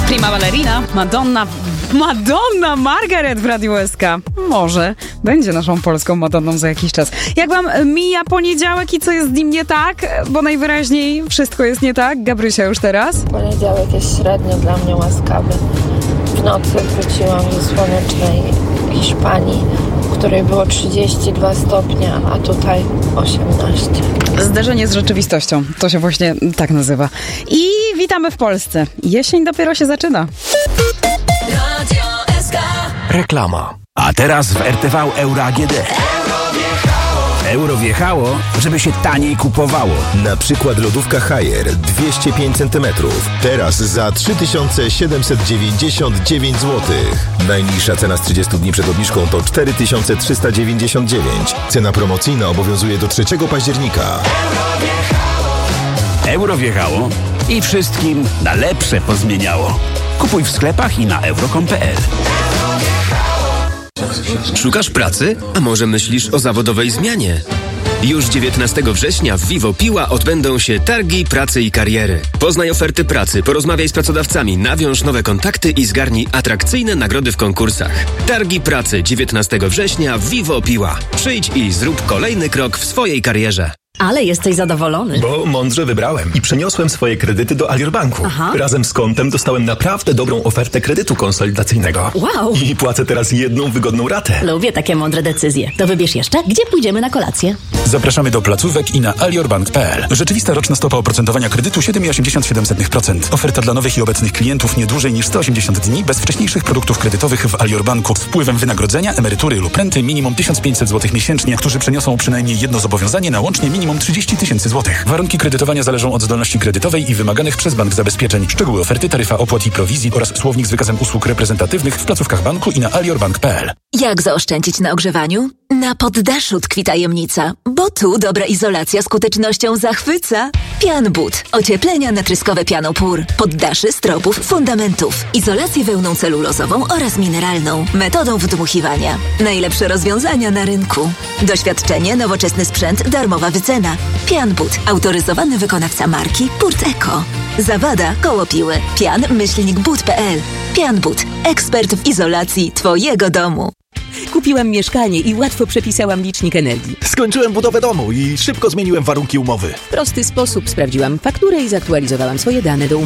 Prima Ballerina, Madonna Margaret w Radiu SK. Może będzie naszą polską Madonną za jakiś czas. Jak wam mija poniedziałek i co jest z nim nie tak? Bo najwyraźniej wszystko jest nie tak. Gabrysia już teraz. Poniedziałek jest średnio dla mnie łaskawy. W nocy wróciłam ze słonecznej Hiszpanii, w której było 32 stopnie, a tutaj 18. Zderzenie z rzeczywistością. To się właśnie tak nazywa. I witamy w Polsce. Jesień dopiero się zaczyna. Radio SK. Reklama. A teraz w RTV Euro AGD. Euro wjechało, żeby się taniej kupowało. Na przykład lodówka Haier 205 cm. Teraz za 3799 zł. Najniższa cena z 30 dni przed obniżką to 4399. Cena promocyjna obowiązuje do 3 października. Euro wjechało i wszystkim na lepsze pozmieniało. Kupuj w sklepach i na euro.com.pl. Szukasz pracy? A może myślisz o zawodowej zmianie? Już 19 września w Vivo Piła odbędą się targi pracy i kariery. Poznaj oferty pracy, porozmawiaj z pracodawcami, nawiąż nowe kontakty i zgarnij atrakcyjne nagrody w konkursach. Targi pracy 19 września w Vivo Piła. Przyjdź i zrób kolejny krok w swojej karierze. Ale jesteś zadowolony. Bo mądrze wybrałem i przeniosłem swoje kredyty do Alior Banku. Aha. Razem z kontem dostałem naprawdę dobrą ofertę kredytu konsolidacyjnego. Wow. I płacę teraz jedną wygodną ratę. Lubię takie mądre decyzje. To wybierz jeszcze, gdzie pójdziemy na kolację. Zapraszamy do placówek i na aliorbank.pl. Rzeczywista roczna stopa oprocentowania kredytu 7,87%. Oferta dla nowych i obecnych klientów nie dłużej niż 180 dni bez wcześniejszych produktów kredytowych w Alior Banku z wpływem wynagrodzenia, emerytury lub renty minimum 1500 zł miesięcznie, którzy przeniosą przynajmniej jedno zobowiązanie na łącznie minimum 30 tysięcy złotych. Warunki kredytowania zależą od zdolności kredytowej i wymaganych przez bank zabezpieczeń. Szczegóły oferty, taryfa opłat i prowizji oraz słownik z wykazem usług reprezentatywnych w placówkach banku i na aliorbank.pl. Jak zaoszczędzić na ogrzewaniu? Na poddaszu tkwi tajemnica, bo tu dobra izolacja skutecznością zachwyca. Pianbud. Ocieplenia natryskowe pianą PUR. Poddaszy, stropów, fundamentów. Izolację wełną celulozową oraz mineralną. Metodą wdmuchiwania. Najlepsze rozwiązania na rynku. Doświadczenie, nowoczesny sprzęt, darmowa wycena. Pianbud. Autoryzowany wykonawca marki Purt Eco. Zawada koło piły. pian-bud.pl. Pianbud. Ekspert w izolacji twojego domu. Kupiłam mieszkanie i łatwo przepisałam licznik energii. Skończyłem budowę domu i szybko zmieniłem warunki umowy. W prosty sposób sprawdziłam fakturę i zaktualizowałam swoje dane do umowy.